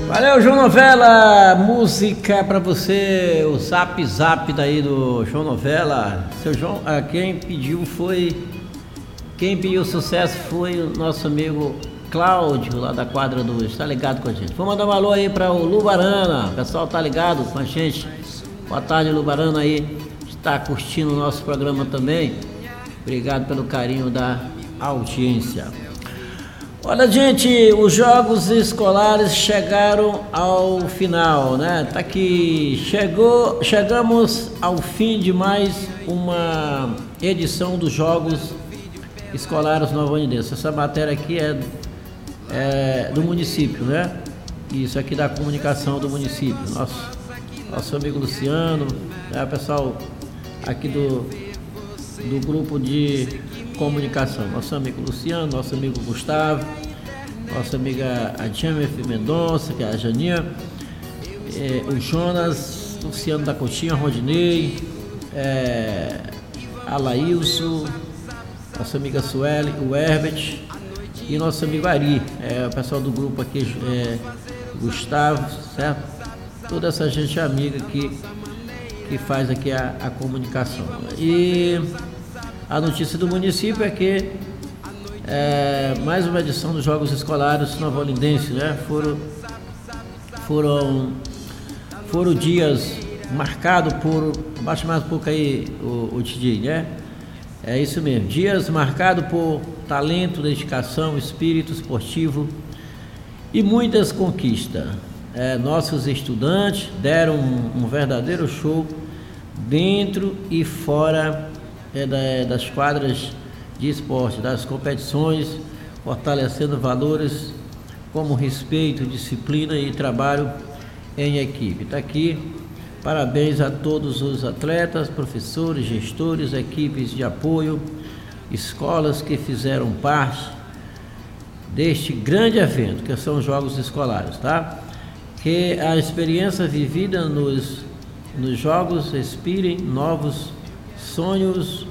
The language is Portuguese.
Valeu, João Novela, música pra você, o Zap Zap daí do João Novela. Seu João, quem pediu sucesso foi o nosso amigo Cláudio, lá da quadra do Está Ligado com a gente. Vou mandar um alô aí para o Lubarana, o pessoal tá ligado com a gente. Boa tarde, Lubarana aí, está curtindo o nosso programa também. Obrigado pelo carinho da audiência. Olha, gente, os jogos escolares chegaram ao final, né? Tá aqui, chegamos ao fim de mais uma edição dos Jogos Escolares nova-onidenses. Essa matéria aqui é do município, né? Isso aqui da comunicação do município. Nosso amigo Luciano, né? O pessoal aqui do grupo de comunicação, nosso amigo Luciano, nosso amigo Gustavo, nossa amiga a Jennifer Mendonça, que é a Janinha, o Jonas, Luciano da Coutinho, a Rodinei, a Laílson, nossa amiga Sueli, o Herbert e nosso amigo Ari, o pessoal do grupo aqui, Gustavo, certo? Toda essa gente amiga que faz aqui a comunicação. E a notícia do município é que mais uma edição dos Jogos Escolares nova-olindenses, né? Foram dias marcados por... Baixa mais um pouco aí o DJ, né? É isso mesmo, dias marcados por talento, dedicação, espírito esportivo e muitas conquistas. Nossos estudantes deram um verdadeiro show dentro e fora das quadras de esporte, das competições, fortalecendo valores como respeito, disciplina e trabalho em equipe. Está aqui, parabéns a todos os atletas, professores, gestores, equipes de apoio, escolas que fizeram parte deste grande evento, que são os Jogos Escolares, tá? Que a experiência vivida nos Jogos inspirem novos sonhos